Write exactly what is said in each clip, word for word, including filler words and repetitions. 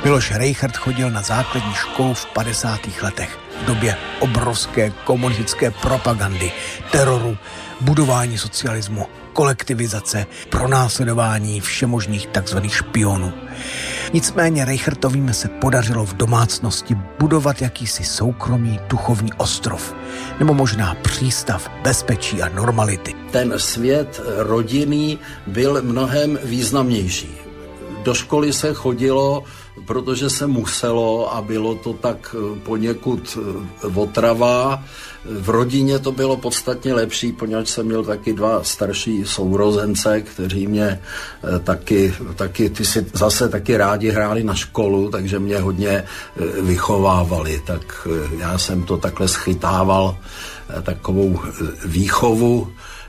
Miloš Rejchrt chodil na základní školu v padesátých letech, v době obrovské komunistické propagandy, teroru, budování socialismu, kolektivizace, pronásledování všemožných takzvaných špionů. Nicméně Rejchrtovým se podařilo v domácnosti budovat jakýsi soukromý duchovní ostrov, nebo možná přístav bezpečí a normality. Ten svět rodinný byl mnohem významnější. Do školy se chodilo, protože se muselo a bylo to tak poněkud otrava. V rodině to bylo podstatně lepší, poněvadž jsem měl taky dva starší sourozence, kteří mě taky, taky ty si zase taky rádi hráli na školu, takže mě hodně vychovávali. Tak já jsem to takhle schytával, takovou výchovu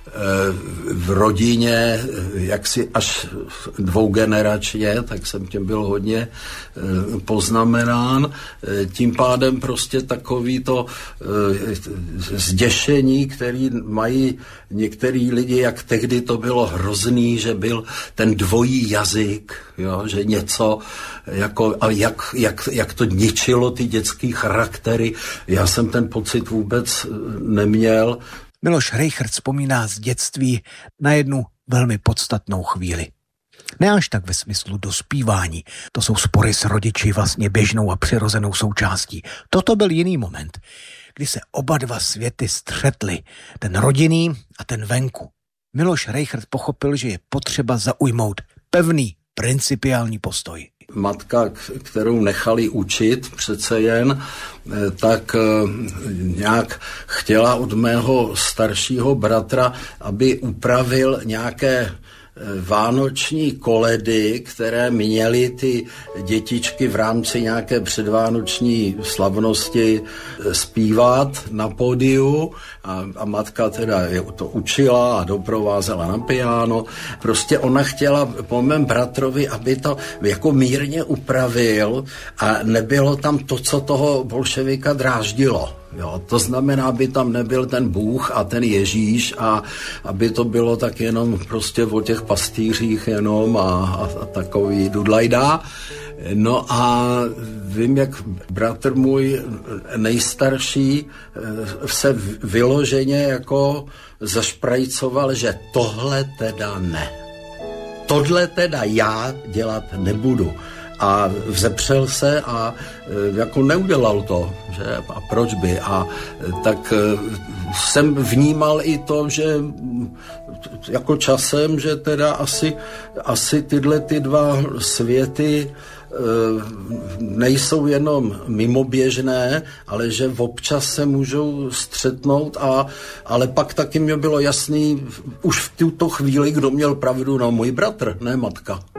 v rodině, jaksi až dvougeneračně, tak jsem tím byl hodně poznamenán. Tím pádem prostě takový to zděšení, který mají některý lidi, jak tehdy to bylo hrozný, že byl ten dvojí jazyk, jo, že něco, jako, a jak, jak, jak to ničilo ty dětský charaktery. Já jsem ten pocit vůbec neměl. Miloš Rejchrt vzpomíná z dětství na jednu velmi podstatnou chvíli. Ne až tak ve smyslu dospívání, to jsou spory s rodiči vlastně běžnou a přirozenou součástí. Toto byl jiný moment, kdy se oba dva světy střetly, ten rodinný a ten venku. Miloš Rejchrt pochopil, že je potřeba zaujmout pevný, principiální postoj. Matka, kterou nechali učit přece jen, tak nějak chtěla od mého staršího bratra, aby upravil nějaké vánoční koledy, které měly ty dětičky v rámci nějaké předvánoční slavnosti zpívat na pódiu a, a matka teda to učila a doprovázela na piano. Prostě ona chtěla po mém bratrovi, aby to jako mírně upravil a nebylo tam to, co toho bolševika dráždilo. Jo, to znamená, aby tam nebyl ten Bůh a ten Ježíš a aby to bylo tak jenom prostě o těch pastýřích jenom a, a, a takový dudlajda. No a vím, jak bratr můj nejstarší se vyloženě jako zašprajcoval, že tohle teda ne. Tohle teda já dělat nebudu. A vzepřel se a jako neudělal to, že a proč by. A tak jsem vnímal i to, že jako časem, že teda asi, asi tyhle ty dva světy nejsou jenom mimoběžné, ale že občas se můžou střetnout, a, ale pak taky mě bylo jasný už v tuto chvíli, kdo měl pravdu, no můj bratr, ne matka.